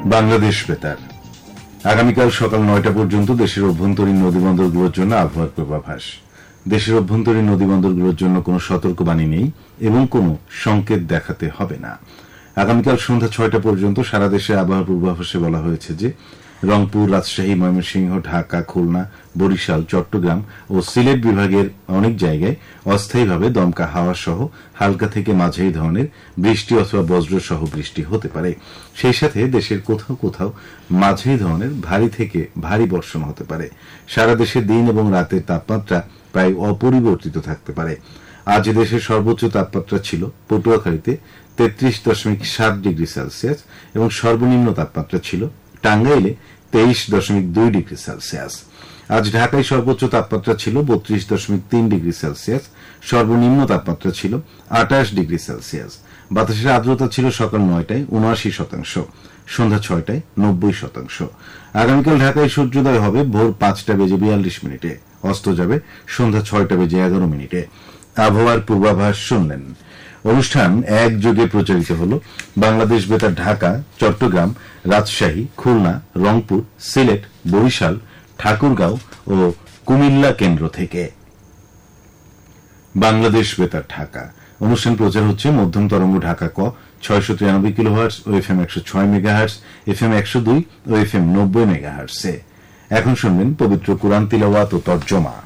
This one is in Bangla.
বাংলাদেশ বেতার। আগামীকাল সকাল 9টা পর্যন্ত দেশের অভ্যন্তরীণ নদীবন্দরগুলোর জন্য আবহাওয়ার পূর্বাভাস। দেশের অভ্যন্তরীণ নদীবন্দরগুলোর জন্য কোনো সতর্কবাণী নেই এবং কোনো সংকেত দেখাতে হবে না। আগামীকাল সন্ধ্যা 6টা পর্যন্ত সারা দেশে আবহাওয়ার পূর্বাভাসে বলা হয়েছে যে রংপুর, রাজশাহী, ময়মনসিংহ, ঢাকা, খুলনা, বরিশাল, চট্টগ্রাম ও সিলেট বিভাগের অনেক জায়গায় অস্থায়ীভাবে দমকা হাওয়া সহ হালকা থেকে মাঝারি ধরনের বৃষ্টি অথবা বজ্র সহ বৃষ্টি হতে পারে। সেই সাথে দেশের কোথাও কোথাও মাঝারি ধরনের ভারী থেকে ভারী বর্ষণ হতে পারে। সারা দেশে দিন এবং রাতের তাপমাত্রা প্রায় অপরিবর্তিত থাকতে পারে। আজ দেশের সর্বোচ্চ তাপমাত্রা ছিল পটুয়াখালীতে 33.7 ডিগ্রি সেলসিয়াস এবং সর্বনিম্ন তাপমাত্রা ছিল টাঙ্গাইলে 23.2 ডিগ্রি সেলসিয়াস। আজ ঢাকায় সর্বোচ্চ তাপমাত্রা ছিল 32.3 ডিগ্রি সেলসিয়াস, সর্বনিম্ন তাপমাত্রা ছিল 28 ডিগ্রি সেলসিয়াস। বাতাসের আর্দ্রতা ছিল সকাল 9টায় 79%, সন্ধ্যা 6টায় 90%। আগামীকাল ঢাকায় সূর্যোদয় হবে ভোর 5:42 অস্ত যাবে সন্ধ্যা 6:11। আবহাওয়ার পূর্বাভাস শুনলেন। অনুষ্ঠান একযোগে প্রচারিত হল বাংলাদেশ বেতার ঢাকা, চট্টগ্রাম, রাজশাহী, খুলনা, রংপুর, সিলেট, বরিশাল, ঠাকুরগাঁও ও কুমিল্লা কেন্দ্র থেকে। বাংলাদেশ বেতার ঢাকা অনুষ্ঠান প্রচার হচ্ছে মধ্যম তরঙ্গ ঢাকা ক 693 কিলোহার্টজ ও FM 106 মেগাহার্টজ, FM 102 ও FM 90 মেগাহার্টজে। এখন শুনবেন পবিত্র কুরআন তিলাওয়াত ও তর্জমা।